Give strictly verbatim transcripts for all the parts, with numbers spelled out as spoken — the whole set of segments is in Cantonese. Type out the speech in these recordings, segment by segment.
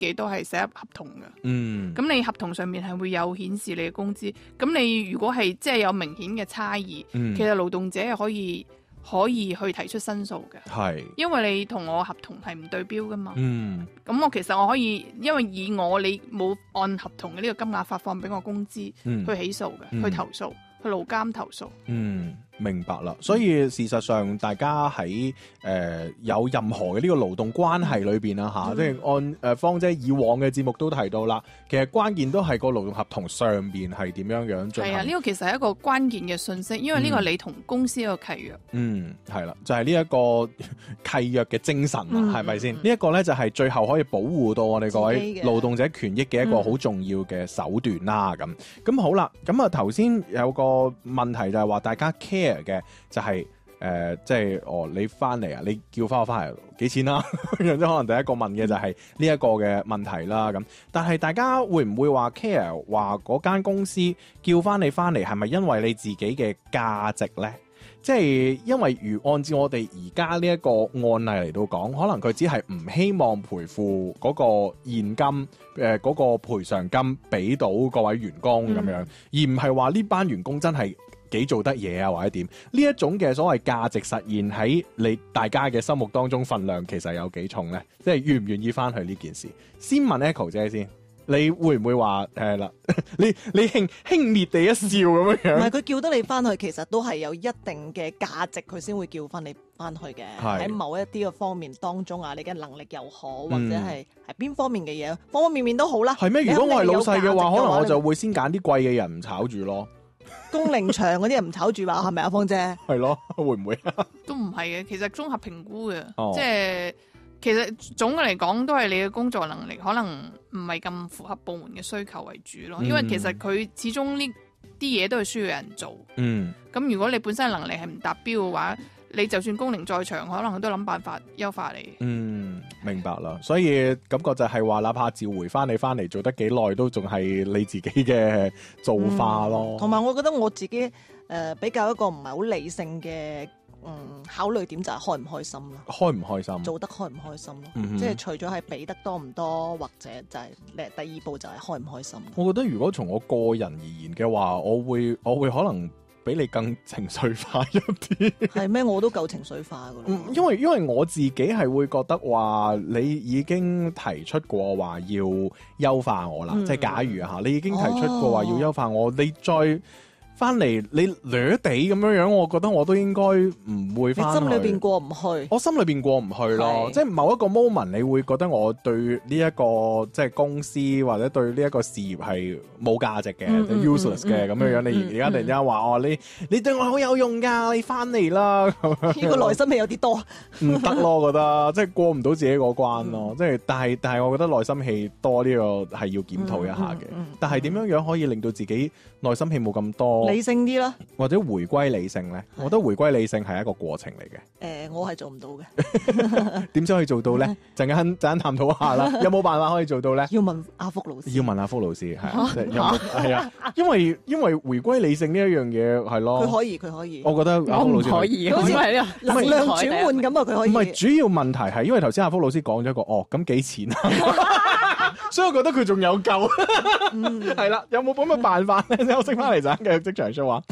幾多係寫入合同嘅。 嗯， 咁你合同上面係會有顯示你嘅工資。咁你如果係即係有明顯嘅差異， 嗯其實勞動者係可以可以去提出申訴嘅。 係， 因為你同我合同係唔對標噶嘛。 嗯， 咁我其實我可以，因為以我你冇按合同嘅呢個金額發放俾我工資， 嗯去起訴嘅， 嗯去投訴，去勞監投訴。 嗯，明白啦。所以事實上，大家喺誒、呃、有任何嘅呢個勞動關係裏邊啦嚇，即係按誒、呃、芳姐以往嘅節目都提到啦，其實關鍵都係個勞動合同上邊係點樣樣進行。 係啊，呢、這個其實係一個關鍵嘅信息，因為呢個係你同公司一個契約。 嗯，係啦，就係呢一個契約嘅精神啊，係咪先？呢一個咧就係最後可以保護到我哋各位勞動者權益嘅一個好重要嘅手段啦。咁咁、嗯、好啦，咁啊頭先有個問題就係話大家 care 嘅就係、是、誒、呃，即係哦，你翻嚟啊，你叫翻我翻嚟幾錢啦？咁即可能第一個問嘅就係呢一個嘅問題啦。咁但係大家會唔會話 care 話嗰間公司叫翻你翻嚟係咪因為你自己嘅價值咧？即係因為如按照我哋而家呢一個案例嚟到講，可能佢只係唔希望賠付嗰個現金誒嗰、呃嗰個賠償金俾到各位員工咁樣，嗯、而唔係話呢班員工真係幾做得嘢啊或者點呢一種嘅所謂價值實現喺你大家嘅心目當中份量其實有幾重咧？即係願唔願意翻去呢件事？先問 Echo 姐先。你會唔會話誒啦？你你輕輕蔑地一笑咁樣樣？ 唔係，佢叫得你翻去，其實都係有一定嘅價值，佢先會叫翻你翻去嘅。喺某一啲嘅方面當中啊，你嘅能力又好，或者係係邊方面嘅嘢，方方面面都好啦。 係咩？如果我係老細嘅話，可能我就會先揀啲貴嘅人唔炒住咯。 工齡長嗰啲人唔炒住話係咪啊，芳姐？ 係咯，會唔會啊？ 都唔係嘅，其實綜合評估嘅， 哦、 即係。其實總嘅嚟講，都係你嘅工作能力可能唔係咁符合部門嘅需求為主咯。因為其實佢始終呢啲嘢都係需要有人做。嗯。咁如果你本身能力係唔達標嘅話，你就算工齡再長，可能都諗辦法優化你。 嗯，明白啦。所以感覺就係話，哪怕召回翻你翻嚟做得幾耐，都仲係你自己嘅做法咯。 同埋、嗯、我覺得我自己誒、呃、比較一個唔係好理性嘅。嗯，考慮點就係開唔開心咯， 開唔開心， 做得開唔開心咯， 嗯、 即係除咗係俾得多唔多，或者就係第二步就係開唔開心。 我覺得如果從我個人而言嘅話，我會我會可能比你更情緒化一啲。係咩？我都夠情緒化噶啦、嗯。因為因為我自己係會覺得話，你已經提出過話要優化我啦，嗯、即係假如吓，你已經提出過話要優化我，哦、你再。翻嚟你掠地咁樣樣，我覺得我都應該唔會翻去。你心裏邊過唔去？我心裏邊過唔去咯，即係某一個 moment，你會覺得我對呢、這、一個即係公司或者對呢一個事業係冇價值嘅、嗯嗯、useless 嘅咁樣樣。你而家突然之間話哦，你你對我好有用㗎，你翻嚟啦。呢個內心戲有啲多，唔得咯，我覺得即係過唔到自己嗰關咯。即係、嗯、但係但係，我覺得內心戲多呢個係要檢討一下嘅。嗯嗯嗯、但係點樣樣可以令到自己內心戲冇咁多？理性啲啦，或者回歸理性咧，我覺得回歸理性係一個過程嚟嘅。誒、呃，我係做唔到嘅。點先可以做到咧？陣間陣間探討下啦。有冇辦法可以做到咧？要問阿福老師。要問阿福老師係啊，係啊，因為因為回歸理性呢一樣嘢係咯。佢可以，佢可以。我覺得阿福老師可以，好似係能量轉換咁啊！佢可以。唔係主要問題係，因為頭先阿福老師講咗一個哦，咁幾錢啊？所以我覺得佢仲有救。係啦，有冇咁嘅辦法咧？休息翻嚟就繼續職場說話。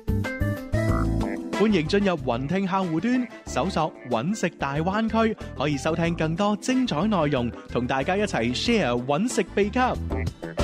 歡迎進入雲聽客戶端，搜索揾食大灣區，可以收聽更多精彩內容，同大家一齊 share 揾食秘笈。